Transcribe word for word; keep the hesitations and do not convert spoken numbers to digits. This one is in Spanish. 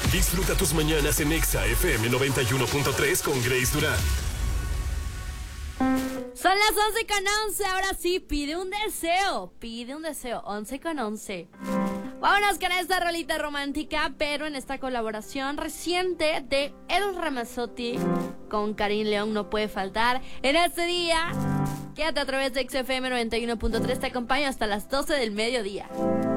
Disfruta tus mañanas en Exa F M noventa y uno punto tres con Grace Durán. Son las once con once, ahora sí, pide un deseo, pide un deseo, once con once. Vámonos con esta rolita romántica, pero en esta colaboración reciente de Eros Ramazzotti con Karim León, no puede faltar en este día. Quédate a través de X F M noventa y uno punto tres, te acompaño hasta las doce del mediodía.